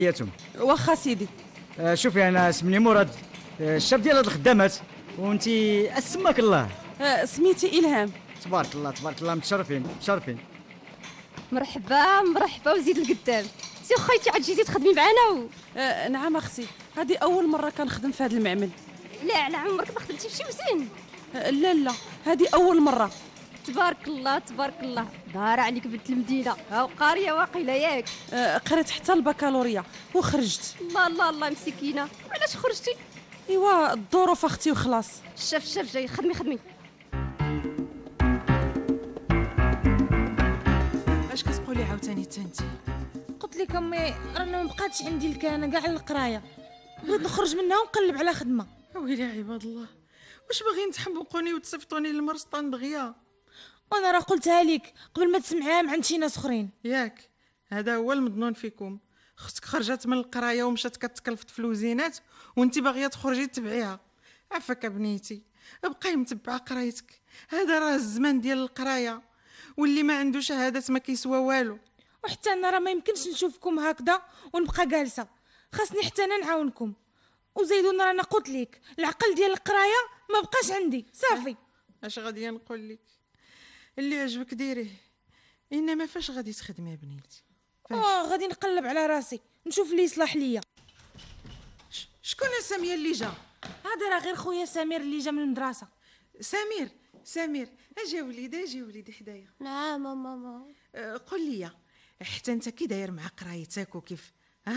ياتهم. واخا سيدي. شوفي انا اسمني مراد، الشاب ديال هاد الخدامات، وانتي اسمك الله. سميتي إلهام. تبارك الله تبارك الله، متشرفين. مرحبا وزيد القدام. سي خيتي عاد جيتي تخدمي معنا نعم اختي، هذه اول مره كنخدم في هذا المعمل. لا على عمرك ما خدمتي في شي وزين؟ لا هذه اول مره. تبارك الله دار عليك بنت المدينه، ها قاريه واقيله ياك. قريت حتى البكالوريا وخرجت. الله مسكينه. علاش خرجتي؟ ايوا الظروف اختي وخلاص. شاف جاي خدمي. اش كتقولي عاوتاني تنتي؟ قلت لك امي رانا ما بقاتش عندي الكانه كاع القرايه، بغيت نخرج منها ونقلب على خدمه. ويلي عباد الله، واش باغيين تحمقوني وتصيفطوني للمرسطان دغيا؟ وانا راه قلتها لك قبل ما تسمعها عند شي ناس اخرين. ياك هذا هو المظنون فيكم. اختك خرجت من القرايه ومشات كتكلفت في الوزينات وانت باغيه تخرجي تبعيها. عفاك بنيتي، بقاي متبعه قرايتك. هذا راه الزمان ديال القرايه، واللي ما عنده شهادات ما كيسوى والو. وحتى انا راه ما يمكنش نشوفكم هكذا ونبقى جالسه، خاصني حتى انا نعاونكم. وزيدون رانا قلت لك العقل ديال القرايه ما بقاش عندي صافي. اش غادي نقول لك؟ اللي عجبك ديريه، انما فاش غادي تخدمي بنيتي؟ غادي نقلب على راسي نشوف اللي يصلح ليا. شكون ساميه اللي جا؟ هذا راه غير خويا سمير اللي جا من المدرسه. سمير اجي وليدي حدايا. نعم ماما. قل لي حتى انت كي داير مع قرايتك وكيف؟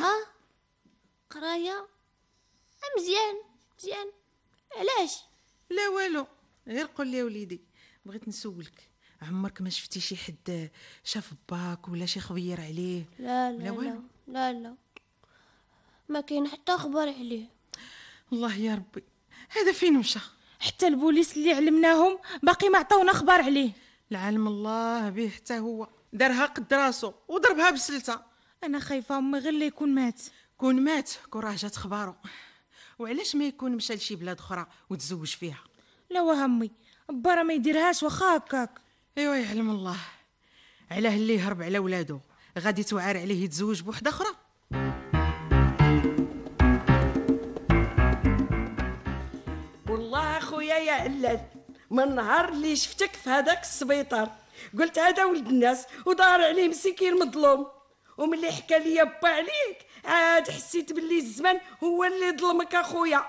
قرايه مزيان. علاش؟ لا والو، غير قل لي وليدي، بغيت نسولك، عمرك ما شفتي شي حد شاف باك ولا شي خبير عليه؟ لا ما كاين حتى خبر عليه. الله يا ربي، هذا فين مشى؟ حتى البوليس اللي علمناهم باقي ما عطاونا خبر عليه. العلم الله به، حتى هو دارها قد راسو وضربها بسلته. انا خايفه امي غير اللي يكون مات. كون راه جات خبارو. وعلاش ما يكون مشى لشي بلاد اخرى وتزوج فيها؟ لا وهمي با راه ما يديرهاش واخا هكاك. ايوا يعلم الله، علاه اللي يهرب على ولادو غادي توعر عليه يتزوج بوحده اخرى. والله اخويا يا علال، من نهار اللي شفتك في هذاك السبيطار قلت هذا ولد الناس ودار عليه مسكين مظلوم، وملي حكى لي با عليك عاد حسيت باللي الزمان هو اللي ظلمك اخويا.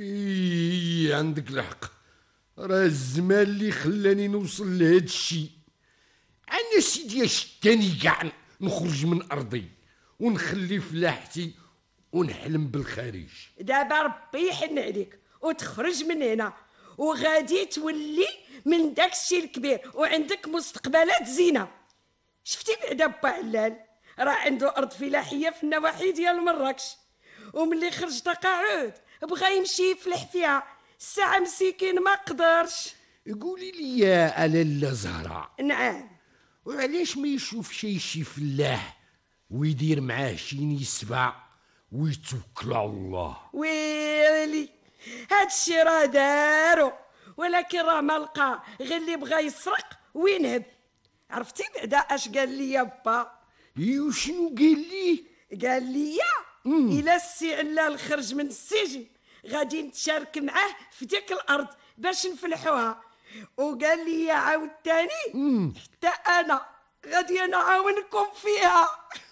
عندك الحق، راه الزمان اللي خلاني نوصل لهذا الشيء. انا سيدي شتاني كاع نخرج من ارضي ونخلي فلاحتي ونحلم بالخارج. دابا ربي يحن عليك وتخرج من هنا وغادي تولي من داك الشيء الكبير وعندك مستقبلات زينه. شفتي بعدا با علال راه عنده ارض فلاحيه في النواحي ديال مراكش، وملي خرج تقاعد بغى يمشي يفلح فيها، الساعه مسكين ما قدرش. قولي لي يا لاله زهراء. نعم. وعلاش ما يشوف شي فلاح ويدير معاه شي نسبة ويتوكل على الله؟ ويلي هاد الشي راه دارو، ولكن راه ما لقى غير اللي بغى يسرق وينهب. عرفتي بعدا اش قال لي با؟ وشنو قال لي؟ قال لي الا السي علال خرج من السجن غادي نتشارك معاه في ديك الارض باش نفلحوها، وقال لي عاود تاني حتى انا غادي نعاونكم فيها.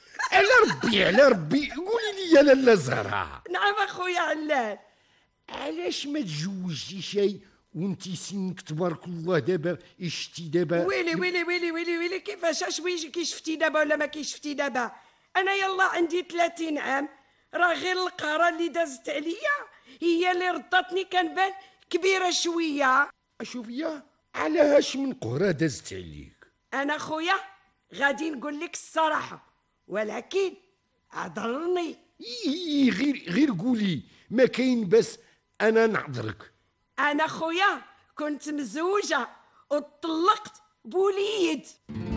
على ربي قولي لي يا لاله زهراء. نعم اخويا علال. علاش ما تزوجتي شي وانتي سنك تبارك الله دابا شتي دابا؟ ويلي كيفاش اش ويجي كي شفتي دابا ولا ما كي شفتي دابا؟ انا يلا عندي 30 عام، راه غير القهره اللي دازت عليا هي اللي ردتني كنبان كبيره شويه. شوفيا علاش من قهره دازت عليك؟ انا خويا غادي نقول لك الصراحه، ولكن عذرني. غير قولي، ما كاين بس انا نعذرك. انا خويا كنت مزوجه وطلقت بوليد.